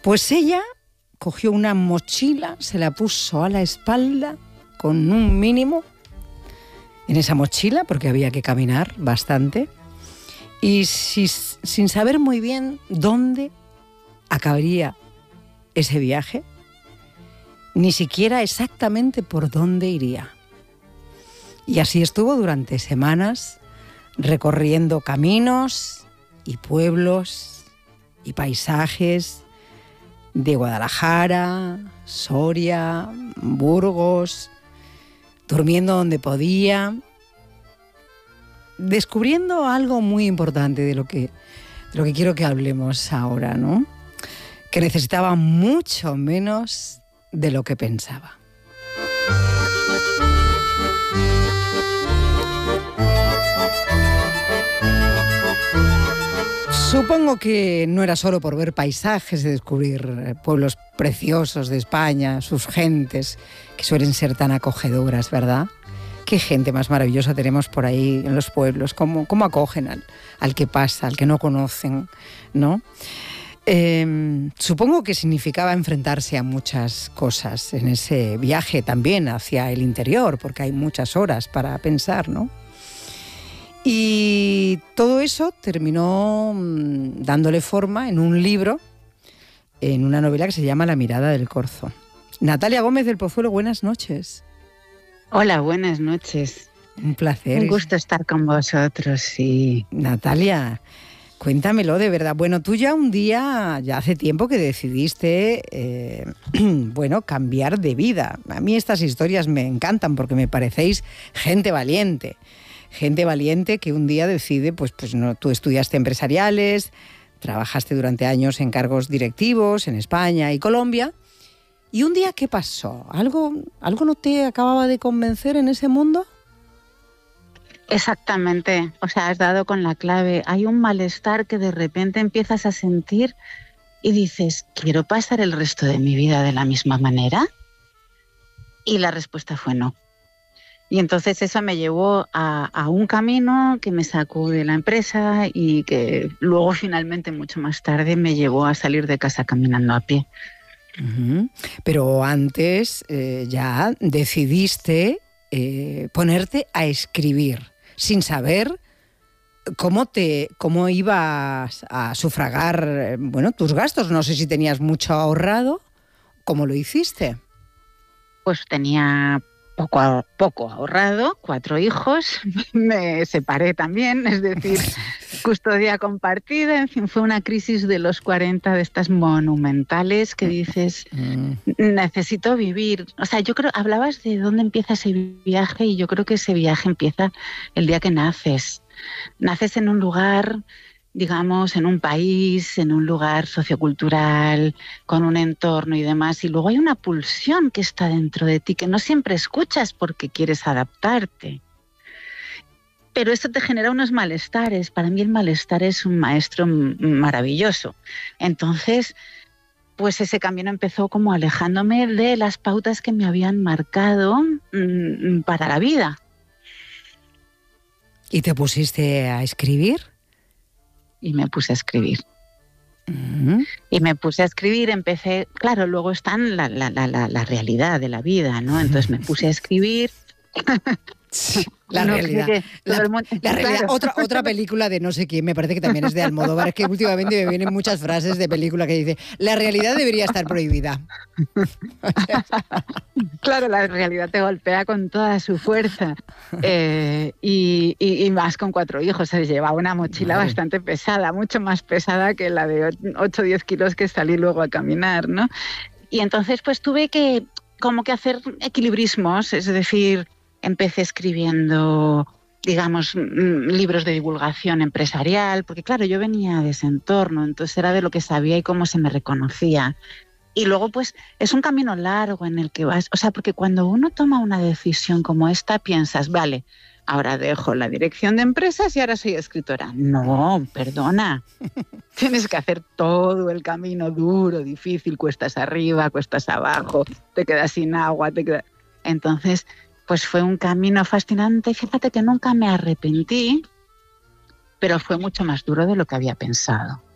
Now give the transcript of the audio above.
Pues ella cogió una mochila, se la puso a la espalda con un mínimo en esa mochila, porque había que caminar bastante, y sin saber muy bien dónde acabaría ese viaje, ni siquiera exactamente por dónde iría. Y así estuvo durante semanas, recorriendo caminos y pueblos y paisajes de Guadalajara, Soria, Burgos, durmiendo donde podía, descubriendo algo muy importante de lo que quiero que hablemos ahora, ¿no? Que necesitaba mucho menos de lo que pensaba. Supongo que no era solo por ver paisajes y descubrir pueblos preciosos de España, sus gentes, que suelen ser tan acogedoras, ¿verdad? Qué gente más maravillosa tenemos por ahí en los pueblos, cómo acogen al que pasa, al que no conocen, ¿no? Supongo que significaba enfrentarse a muchas cosas en ese viaje también hacia el interior, porque hay muchas horas para pensar, ¿no? Y todo eso terminó dándole forma en un libro, en una novela que se llama La mirada del corzo. Natalia Gómez del Pozuelo, buenas noches. Hola, buenas noches. Un placer. Un gusto estar con vosotros, sí. Natalia, cuéntamelo de verdad. Bueno, tú ya un día, ya hace tiempo que decidiste, cambiar de vida. A mí estas historias me encantan porque me parecéis gente valiente. Gente valiente que un día decide, tú estudiaste empresariales, trabajaste durante años en cargos directivos en España y Colombia. ¿Y un día qué pasó? ¿Algo no te acababa de convencer en ese mundo? Exactamente, o sea, has dado con la clave. Hay un malestar que de repente empiezas a sentir y dices, ¿quiero pasar el resto de mi vida de la misma manera? Y la respuesta fue no. Y entonces eso me llevó a un camino que me sacó de la empresa y que luego finalmente, mucho más tarde, me llevó a salir de casa caminando a pie. Uh-huh. Pero antes ya decidiste ponerte a escribir sin saber cómo ibas a sufragar tus gastos. No sé si tenías mucho ahorrado. ¿Cómo lo hiciste? Pues tenía poco ahorrado, 4 hijos, me separé también, es decir, custodia compartida, en fin, fue una crisis de los 40 de estas monumentales que dices, necesito vivir. O sea, yo creo, hablabas de dónde empieza ese viaje y yo creo que ese viaje empieza el día que naces. Naces en un lugar, digamos, en un país, en un lugar sociocultural, con un entorno y demás, y luego hay una pulsión que está dentro de ti, que no siempre escuchas porque quieres adaptarte. Pero esto te genera unos malestares. Para mí el malestar es un maestro maravilloso. Entonces, pues ese camino empezó como alejándome de las pautas que me habían marcado para la vida. ¿Y te pusiste a escribir? Y me puse a escribir. Uh-huh. Y me puse a escribir, empecé, claro, luego está la realidad de la vida, ¿no? Entonces me puse a escribir. La realidad. La realidad. Claro. Otra película de no sé quién, me parece que también es de Almodóvar, es que últimamente me vienen muchas frases de película que dice, la realidad debería estar prohibida. Claro, la realidad te golpea con toda su fuerza. Y más con 4 hijos. Se llevaba una mochila bastante pesada, mucho más pesada que la de 8 o 10 kilos que salí luego a caminar, ¿no? Y entonces pues tuve que como que hacer equilibrismos, es decir, empecé escribiendo, digamos, libros de divulgación empresarial, porque claro, yo venía de ese entorno, entonces era de lo que sabía y cómo se me reconocía. Y luego, pues, es un camino largo en el que vas, o sea, porque cuando uno toma una decisión como esta, piensas, vale, ahora dejo la dirección de empresas y ahora soy escritora. No, perdona. Tienes que hacer todo el camino duro, difícil, cuestas arriba, cuestas abajo, te quedas sin agua, Entonces, pues fue un camino fascinante. Fíjate que nunca me arrepentí, pero fue mucho más duro de lo que había pensado.